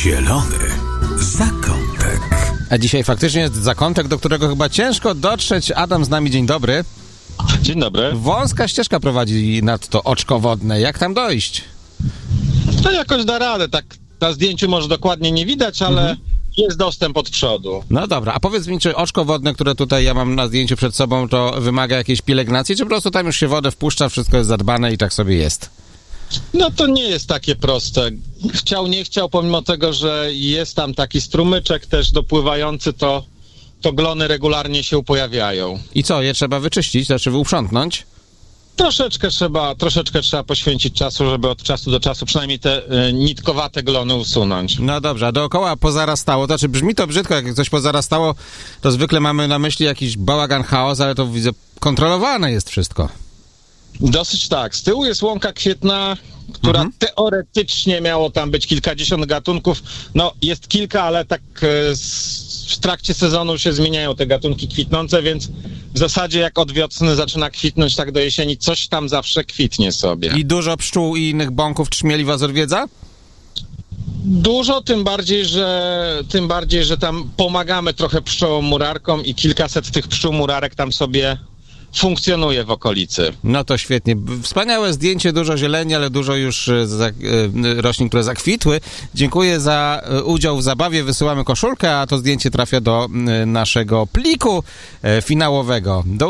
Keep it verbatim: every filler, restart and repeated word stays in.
Zielony zakątek. A dzisiaj faktycznie jest zakątek, do którego chyba ciężko dotrzeć. Adam z nami, dzień dobry. Dzień dobry. Wąska ścieżka prowadzi nad to oczko wodne. Jak tam dojść? To jakoś da radę, tak na zdjęciu może dokładnie nie widać, ale mhm. jest dostęp od przodu. No dobra, a powiedz mi, czy oczko wodne, które tutaj ja mam na zdjęciu przed sobą, to wymaga jakiejś pielęgnacji, czy po prostu tam już się wodę wpuszcza, wszystko jest zadbane i tak sobie jest? No to nie jest takie proste. Chciał, nie chciał, pomimo tego, że jest tam taki strumyczek też dopływający, to, to glony regularnie się pojawiają. I co, je trzeba wyczyścić, znaczy uprzątnąć? Troszeczkę trzeba, troszeczkę trzeba poświęcić czasu, żeby od czasu do czasu przynajmniej te y, nitkowate glony usunąć. No dobrze, a dookoła pozarastało, to znaczy brzmi to brzydko, jak coś pozarastało, to zwykle mamy na myśli jakiś bałagan, chaos, ale to widzę, kontrolowane jest wszystko. Dosyć tak. Z tyłu jest łąka kwietna, która mhm. teoretycznie miało tam być kilkadziesiąt gatunków. No, jest kilka, ale tak e, z, w trakcie sezonu się zmieniają te gatunki kwitnące, więc w zasadzie jak od wiosny zaczyna kwitnąć, tak do jesieni coś tam zawsze kwitnie sobie. I dużo pszczół i innych bąków trzmieli was odwiedza? Dużo, tym bardziej, że tym bardziej, że tam pomagamy trochę pszczołom murarkom i kilkaset tych pszczół murarek tam sobie funkcjonuje w okolicy. No to świetnie. Wspaniałe zdjęcie, dużo zieleni, ale dużo już za, roślin, które zakwitły. Dziękuję za udział w zabawie. Wysyłamy koszulkę, a to zdjęcie trafia do naszego pliku finałowego. Do